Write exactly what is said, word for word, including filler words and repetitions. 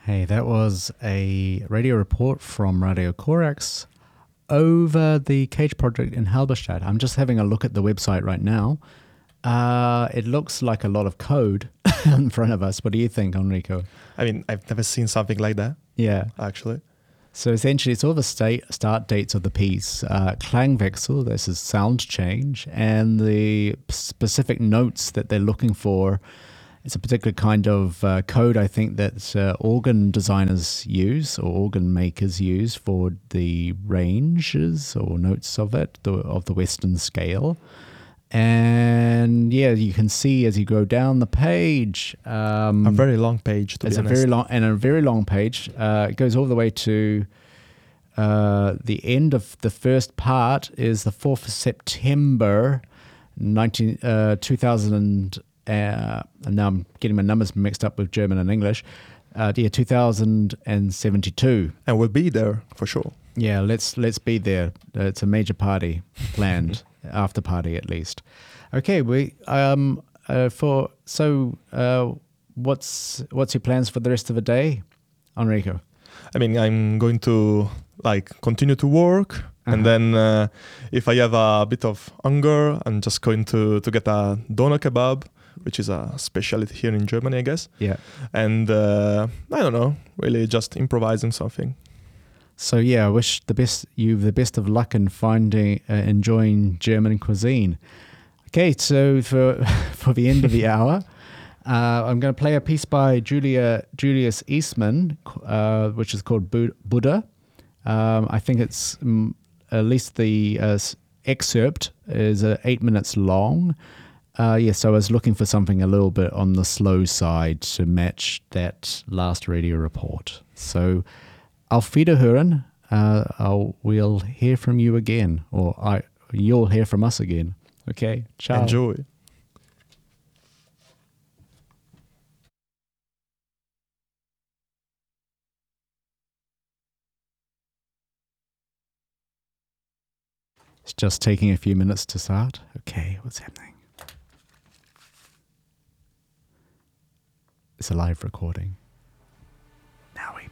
Hey, that was a radio report from Radio Corax over the Cage project in Halberstadt. I'm just having a look at the website right now. Uh, it looks like a lot of code in front of us. What do you think, Enrico? I mean, I've never seen something like that. Yeah. Actually. So essentially, it's all the state start dates of the piece, uh, Klangwechsel, this is sound change, and the specific notes that they're looking for. It's a particular kind of uh, code, I think, that uh, organ designers use or organ makers use for the ranges or notes of it, the, of the Western scale. And yeah, you can see as you go down the page, um, a very long page. To it's be a honest. very long and a very long page. Uh, it goes all the way to uh, the end of the first part is the fourth of September, nineteen uh, two thousand. Uh, and now I'm getting my numbers mixed up with German and English. Uh, yeah, two thousand seventy-two. And we'll be there for sure. Yeah, let's let's be there. Uh, it's a major party planned, after party at least. Okay, we um uh, for so uh, what's what's your plans for the rest of the day, Enrico? I mean, I'm going to like continue to work, uh-huh. and then uh, if I have a bit of hunger, I'm just going to to get a doner kebab, which is a specialty here in Germany, I guess. Yeah. And uh, I don't know, really just improvising something. So yeah, I wish the best you the best of luck in finding uh, enjoying German cuisine. Okay, so for for the end of the hour, uh, I'm going to play a piece by Julia Julius Eastman, uh, which is called Bu- Buddha. Um, I think it's um, at least the uh, excerpt is uh, eight minutes long. Uh, yes, yeah, so I was looking for something a little bit on the slow side to match that last radio report. So, auf Wiederhören. Uh, I'll, we'll hear from you again, or I, you'll hear from us again. Okay, ciao. Enjoy. It's just taking a few minutes to start. Okay, what's happening? It's a live recording. Now we